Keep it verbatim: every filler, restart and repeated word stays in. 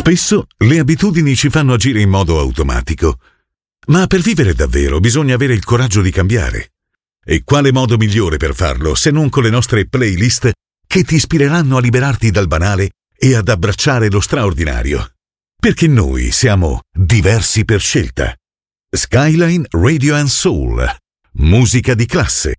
Spesso le abitudini ci fanno agire in modo automatico, ma per vivere davvero bisogna avere il coraggio di cambiare. E quale modo migliore per farlo se non con le nostre playlist che ti ispireranno a liberarti dal banale e ad abbracciare lo straordinario? Perché noi siamo diversi per scelta. Skyline Radio and Soul. Musica di classe.